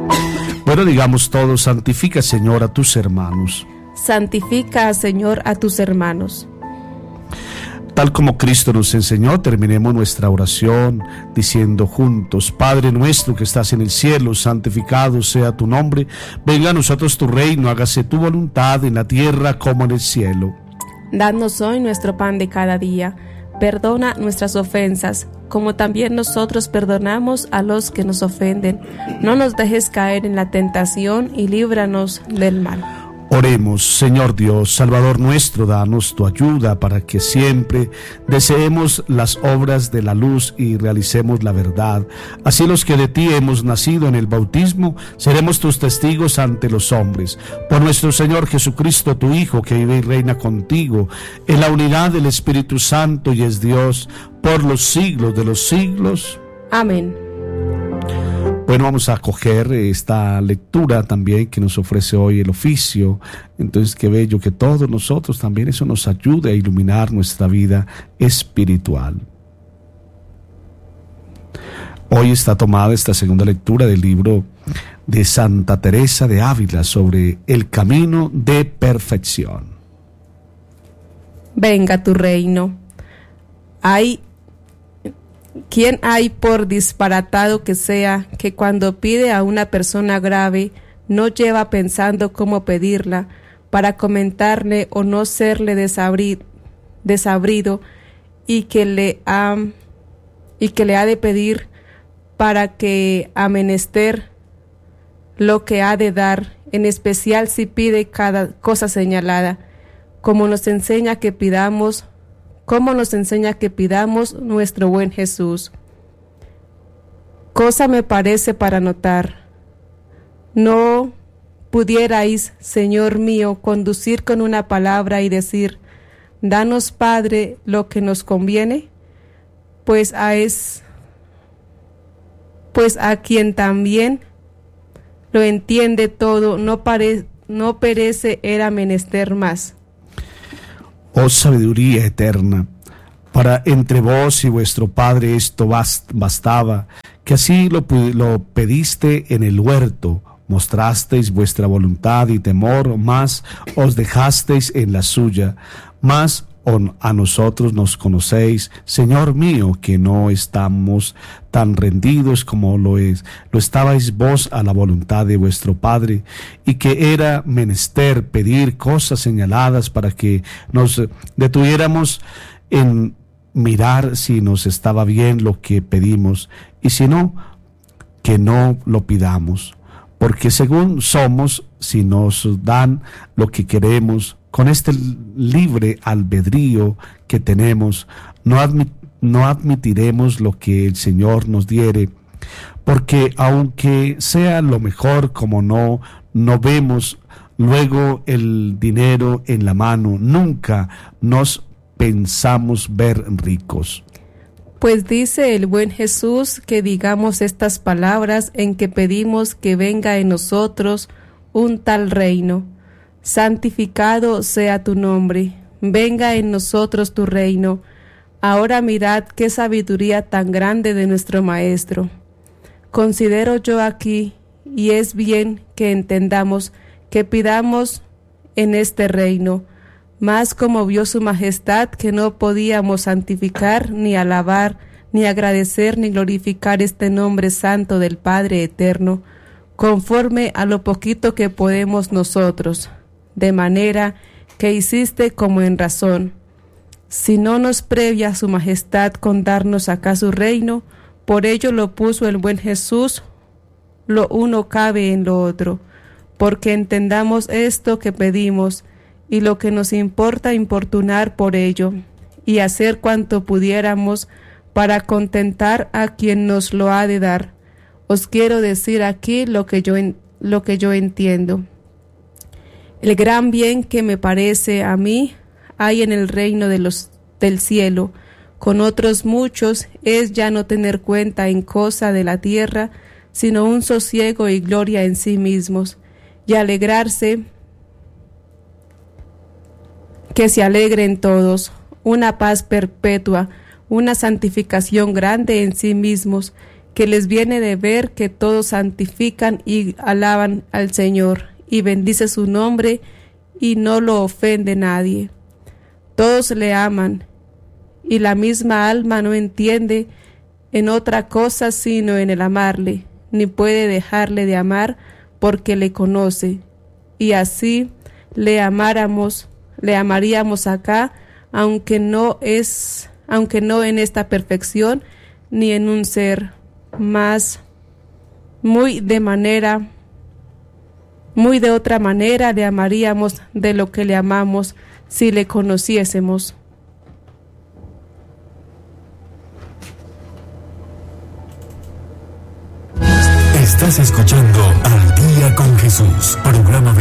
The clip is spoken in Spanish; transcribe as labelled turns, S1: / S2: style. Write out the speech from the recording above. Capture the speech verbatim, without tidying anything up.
S1: Bueno, digamos todos: santifica, Señor, a tus hermanos.
S2: Santifica, Señor, a tus hermanos.
S1: Tal como Cristo nos enseñó, terminemos nuestra oración diciendo juntos: Padre nuestro que estás en el cielo, santificado sea tu nombre. Venga a nosotros tu reino, hágase tu voluntad en la tierra como en el cielo.
S2: Danos hoy nuestro pan de cada día. Perdona nuestras ofensas, como también nosotros perdonamos a los que nos ofenden. No nos dejes caer en la tentación y líbranos del mal.
S1: Oremos. Señor Dios, Salvador nuestro, danos tu ayuda para que siempre deseemos las obras de la luz y realicemos la verdad. Así los que de ti hemos nacido en el bautismo, seremos tus testigos ante los hombres. Por nuestro Señor Jesucristo, tu Hijo, que vive y reina contigo en la unidad del Espíritu Santo y es Dios por los siglos de los siglos.
S2: Amén.
S1: Bueno, vamos a acoger esta lectura también que nos ofrece hoy el oficio. Entonces, qué bello que todos nosotros también eso nos ayude a iluminar nuestra vida espiritual. Hoy está tomada esta segunda lectura del libro de Santa Teresa de Ávila sobre el camino de perfección.
S2: Venga tu reino. Hay ¿Quién hay, por disparatado que sea, que cuando pide a una persona grave no lleva pensando cómo pedirla, para comentarle o no serle desabri- desabrido, y que le ha y que le ha de pedir para que a menester lo que ha de dar, en especial si pide cada cosa señalada, como nos enseña que pidamos Cómo nos enseña que pidamos nuestro buen Jesús. Cosa me parece para notar. ¿No pudierais, Señor mío, conducir con una palabra y decir: danos, Padre, lo que nos conviene? Pues a es, pues a quien también lo entiende todo, no pare, no perece era menester más.
S1: Oh sabiduría eterna, para entre vos y vuestro Padre esto bastaba, que así lo, lo pediste en el huerto, mostrasteis vuestra voluntad y temor, más os dejasteis en la suya, más a nosotros nos conocéis, Señor mío, que no estamos tan rendidos como lo es, lo estabais vos a la voluntad de vuestro Padre, y que era menester pedir cosas señaladas para que nos detuviéramos en mirar si nos estaba bien lo que pedimos, y si no, que no lo pidamos, porque según somos, si nos dan lo que queremos, con este libre albedrío que tenemos, no, admit, no admitiremos lo que el Señor nos diere, porque aunque sea lo mejor, como no, no vemos luego el dinero en la mano, nunca nos pensamos ver ricos.
S2: Pues dice el buen Jesús que digamos estas palabras en que pedimos que venga en nosotros un tal reino. Santificado sea tu nombre, venga en nosotros tu reino. Ahora mirad qué sabiduría tan grande de nuestro Maestro. Considero yo aquí, y es bien que entendamos, que pidamos en este reino, más como vio su majestad que no podíamos santificar, ni alabar, ni agradecer, ni glorificar este nombre santo del Padre eterno, conforme a lo poquito que podemos nosotros, de manera que hiciste como en razón. Si no nos previa su majestad con darnos acá su reino, por ello lo puso el buen Jesús, lo uno cabe en lo otro, porque entendamos esto que pedimos, y lo que nos importa importunar por ello, y hacer cuanto pudiéramos para contentar a quien nos lo ha de dar. Os quiero decir aquí lo que yo, en, lo que yo entiendo. El gran bien que me parece a mí hay en el reino de los, del cielo, con otros muchos, es ya no tener cuenta en cosa de la tierra, sino un sosiego y gloria en sí mismos, y alegrarse, que se alegren todos, una paz perpetua, una santificación grande en sí mismos, que les viene de ver que todos santifican y alaban al Señor, y bendice su nombre, y no lo ofende nadie. Todos le aman, y la misma alma no entiende en otra cosa sino en el amarle, ni puede dejarle de amar porque le conoce, y así le amáramos, le amaríamos acá, aunque no es, aunque no en esta perfección, ni en un ser más, muy de manera, muy de otra manera le amaríamos de lo que le amamos si le conociésemos.
S3: Estás escuchando Al Día con Jesús, programa